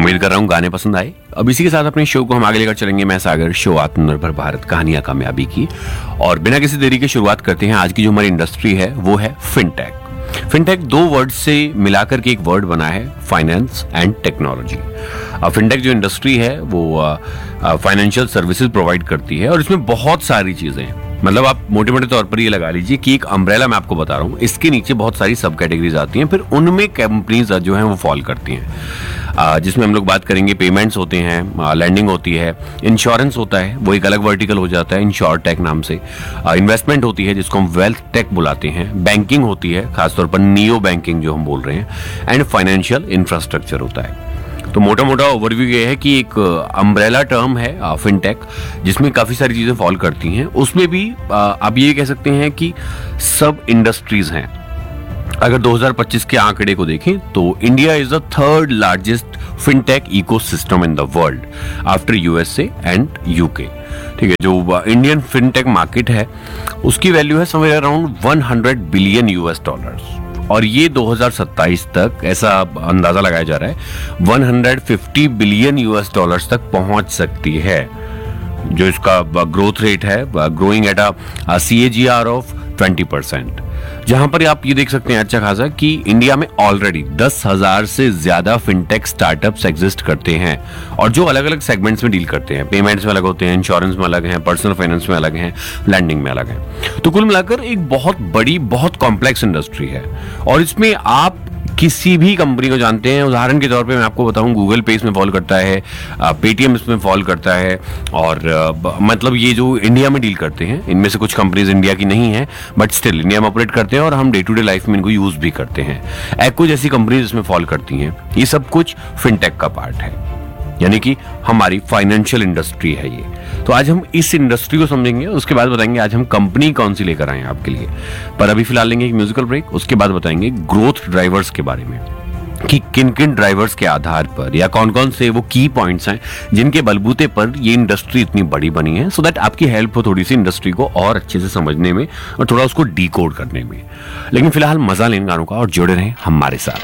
उम्मीद कर रहा हूँ गाने पसंद आए। अब इसी के साथ अपने शो को हम आगे लेकर चलेंगे। मैं सागर, शो आत्मनिर्भर भारत, कहानियां कामयाबी की। और बिना किसी देरी के शुरुआत करते हैं। आज की जो हमारी इंडस्ट्री है वो है फिनटेक। फिनटेक दो वर्ड से मिलाकर के एक वर्ड बना है, फाइनेंस एंड टेक्नोलॉजी। फिनटेक जो इंडस्ट्री है वो फाइनेंशियल सर्विसेज प्रोवाइड करती है और इसमें बहुत सारी चीजें हैं। मतलब आप मोटे मोटे तौर पर ये लगा लीजिए कि एक अम्ब्रेला मैं आपको बता रहा हूँ, इसके नीचे बहुत सारी सब कैटेगरीज आती हैं, फिर उनमें कंपनीज जो हैं वो फॉल करती हैं, जिसमें हम लोग बात करेंगे पेमेंट्स होते हैं, लैंडिंग होती है, इंश्योरेंस होता है, वो एक अलग वर्टिकल हो जाता है इंश्योरटेक नाम से, इन्वेस्टमेंट होती है जिसको हम वेल्थ टेक बुलाते हैं, बैंकिंग होती है खासतौर पर नियो बैंकिंग जो हम बोल रहे हैं, एंड फाइनेंशियल इंफ्रास्ट्रक्चर होता है। तो मोटा मोटा ओवरव्यू ये है कि एक अम्ब्रेला टर्म है फिनटेक, जिसमें काफी सारी चीजें फॉल करती हैं। उसमें भी आप ये कह सकते हैं कि सब इंडस्ट्रीज हैं। अगर 2025 के आंकड़े को देखें तो India is the third largest fintech ecosystem in the world after USA and UK. ठीक है, जो इंडियन फिनटेक मार्केट है उसकी वैल्यू है somewhere around 100 billion US dollars, और ये 2027 तक ऐसा अंदाजा लगाया जा रहा है 150 बिलियन यूएस डॉलर्स तक पहुंच सकती है। जो इसका ग्रोथ रेट है, growing at a CAGR of 20%, जहां पर आप ये देख सकते हैं अच्छा खासा कि इंडिया में ऑलरेडी 10,000 से ज्यादा फिनटेक स्टार्टअप्स एग्जिस्ट करते हैं, और जो अलग अलग सेगमेंट्स में डील करते हैं। पेमेंट्स में अलग होते हैं, इंश्योरेंस में अलग हैं, पर्सनल फाइनेंस में अलग हैं, लैंडिंग में अलग हैं। तो कुल मिलाकर एक बहुत बड़ी, बहुत कॉम्प्लेक्स इंडस्ट्री है, और इसमें आप किसी भी कंपनी को जानते हैं। उदाहरण के तौर पे मैं आपको बताऊं, गूगल पे इसमें फॉल करता है, पेटीएम इसमें फॉल करता है, और मतलब ये जो इंडिया में डील करते हैं, इनमें से कुछ कंपनीज इंडिया की नहीं है बट स्टिल इंडिया में ऑपरेट करते हैं और हम डे टू डे लाइफ में इनको यूज भी करते हैं। एक्को जैसी कंपनीज इसमें फॉल करती हैं। ये सब कुछ फिनटेक का पार्ट है, यानी कि हमारी फाइनेंशियल इंडस्ट्री है ये। तो आज हम इस इंडस्ट्री को समझेंगे, उसके बाद बताएंगे आज हम कंपनी कौन सी लेकर आए हैं आपके लिए। पर अभी फिलहाल लेंगे एक म्यूजिकल ब्रेक, उसके बाद बताएंगे ग्रोथ ड्राइवर्स के बारे में कि किन किन ड्राइवर्स के आधार पर या कौन कौन से वो की पॉइंट्स हैं जिनके बलबूते पर ये इंडस्ट्री इतनी बड़ी बनी है, सो दैट आपकी हेल्प हो थोड़ी सी इंडस्ट्री को और अच्छे से समझने में और थोड़ा उसको डीकोड करने में। लेकिन फिलहाल मजा लें गानों का और जुड़े रहें हमारे साथ।